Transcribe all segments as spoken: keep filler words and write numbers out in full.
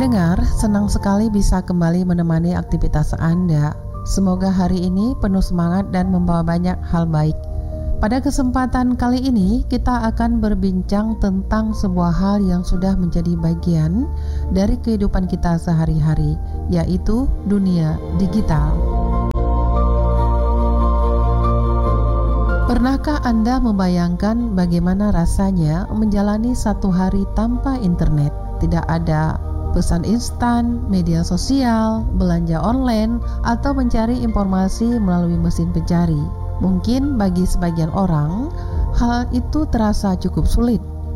Pendengar, senang sekali bisa kembali menemani aktivitas Anda. Semoga hari ini penuh semangat dan membawa banyak hal baik. Pada kesempatan kali ini, kita akan berbincang tentang sebuah hal yang sudah menjadi bagian dari kehidupan kita sehari-hari, yaitu dunia digital. Pernahkah Anda membayangkan bagaimana rasanya menjalani satu hari tanpa internet? Tidak ada pesan instan, media sosial, belanja online, atau mencari informasi melalui mesin pencari. Mungkin bagi sebagian orang, hal itu terasa cukup sulit.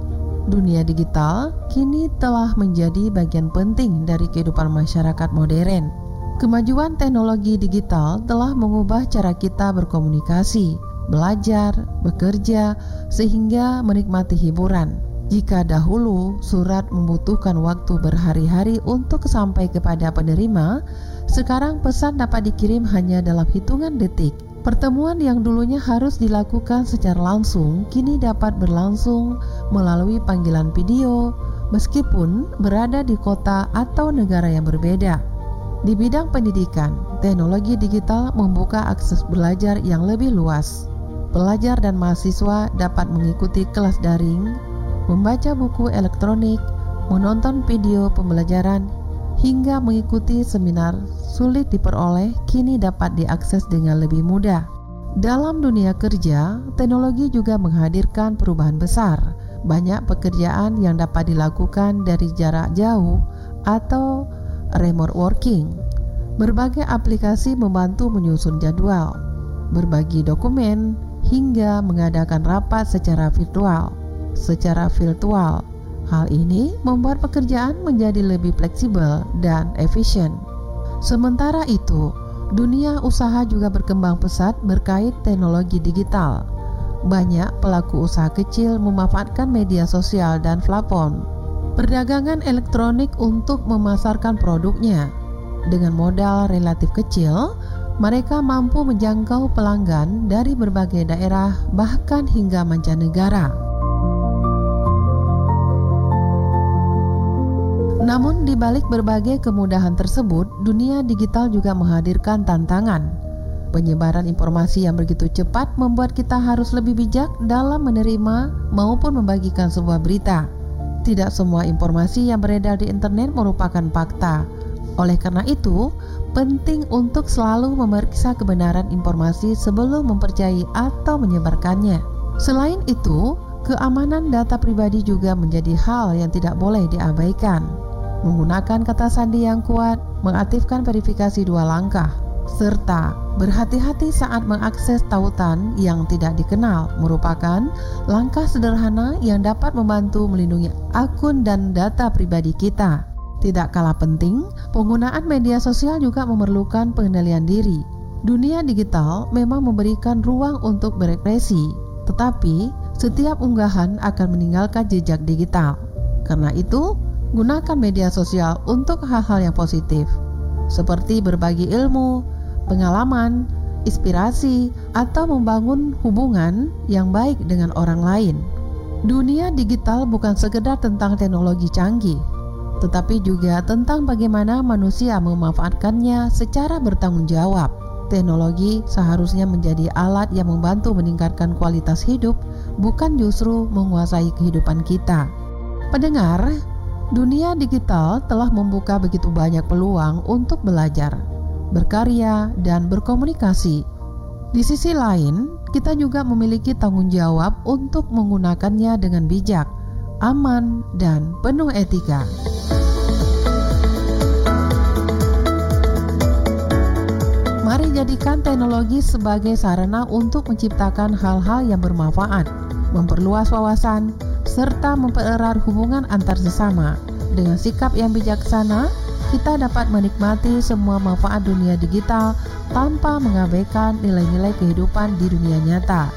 Dunia digital kini telah menjadi bagian penting dari kehidupan masyarakat modern. Kemajuan teknologi digital telah mengubah cara kita berkomunikasi, belajar, bekerja, sehingga menikmati hiburan. Jika dahulu surat membutuhkan waktu berhari-hari untuk sampai kepada penerima, sekarang pesan dapat dikirim hanya dalam hitungan detik. Pertemuan yang dulunya harus dilakukan secara langsung, kini dapat berlangsung melalui panggilan video, meskipun berada di kota atau negara yang berbeda. Di bidang pendidikan, teknologi digital membuka akses belajar yang lebih luas. Pelajar dan mahasiswa dapat mengikuti kelas daring, membaca buku elektronik, menonton video pembelajaran, hingga mengikuti seminar sulit diperoleh kini dapat diakses dengan lebih mudah. Dalam dunia kerja, teknologi juga menghadirkan perubahan besar. Banyak pekerjaan yang dapat dilakukan dari jarak jauh atau remote working. Berbagai aplikasi membantu menyusun jadwal, berbagi dokumen, hingga mengadakan rapat secara virtual. Secara virtual, hal ini membuat pekerjaan menjadi lebih fleksibel dan efisien. Sementara itu, dunia usaha juga berkembang pesat berkait teknologi digital. Banyak pelaku usaha kecil memanfaatkan media sosial dan platform perdagangan elektronik untuk memasarkan produknya. Dengan modal relatif kecil, mereka mampu menjangkau pelanggan dari berbagai daerah, bahkan hingga mancanegara. Namun di balik berbagai kemudahan tersebut, dunia digital juga menghadirkan tantangan. Penyebaran informasi yang begitu cepat membuat kita harus lebih bijak dalam menerima maupun membagikan sebuah berita. Tidak semua informasi yang beredar di internet merupakan fakta. Oleh karena itu, penting untuk selalu memeriksa kebenaran informasi sebelum mempercayai atau menyebarkannya. Selain itu, keamanan data pribadi juga menjadi hal yang tidak boleh diabaikan. Menggunakan kata sandi yang kuat, mengaktifkan verifikasi dua langkah, serta berhati-hati saat mengakses tautan yang tidak dikenal merupakan langkah sederhana yang dapat membantu melindungi akun dan data pribadi kita. Tidak kalah penting, penggunaan media sosial juga memerlukan pengendalian diri. Dunia digital memang memberikan ruang untuk berekspresi, tetapi setiap unggahan akan meninggalkan jejak digital. Karena itu, gunakan media sosial untuk hal-hal yang positif, seperti berbagi ilmu, pengalaman, inspirasi, atau membangun hubungan yang baik dengan orang lain. Dunia digital bukan sekedar tentang teknologi canggih, tetapi juga tentang bagaimana manusia memanfaatkannya secara bertanggung jawab. Teknologi seharusnya menjadi alat yang membantu meningkatkan kualitas hidup, bukan justru menguasai kehidupan kita. Pendengar, dunia digital telah membuka begitu banyak peluang untuk belajar, berkarya, dan berkomunikasi. Di sisi lain, kita juga memiliki tanggung jawab untuk menggunakannya dengan bijak, aman, dan penuh etika. Mari jadikan teknologi sebagai sarana untuk menciptakan hal-hal yang bermanfaat, memperluas wawasan, serta mempererat hubungan antar sesama. Dengan sikap yang bijaksana, kita dapat menikmati semua manfaat dunia digital tanpa mengabaikan nilai-nilai kehidupan di dunia nyata.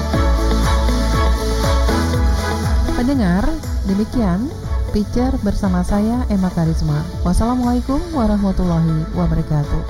Pendengar, demikian Picture bersama saya Emma Karisma. Wassalamualaikum warahmatullahi wabarakatuh.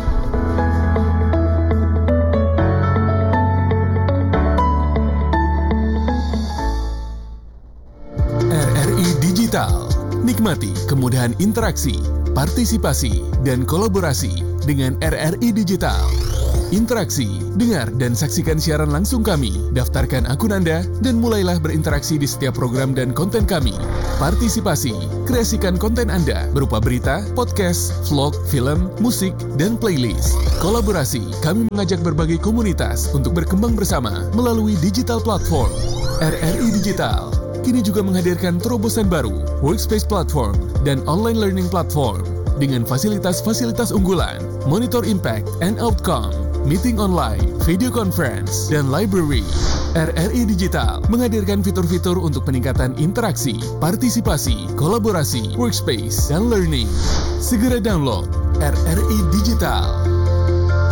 R R I Digital. Nikmati kemudahan interaksi partisipasi, dan kolaborasi dengan R R I Digital. Interaksi, dengar dan saksikan siaran langsung kami, daftarkan akun Anda, dan mulailah berinteraksi di setiap program dan konten kami. Partisipasi, kreasikan konten Anda berupa berita, podcast, vlog, film, musik, dan playlist. Kolaborasi, kami mengajak berbagai komunitas untuk berkembang bersama melalui digital platform. R R I Digital kini juga menghadirkan terobosan baru, workspace platform, dan online learning platform dengan fasilitas-fasilitas unggulan, monitor impact and outcome, meeting online, video conference, dan library. R R I Digital menghadirkan fitur-fitur untuk peningkatan interaksi, partisipasi, kolaborasi, workspace, dan learning. Segera download R R I Digital.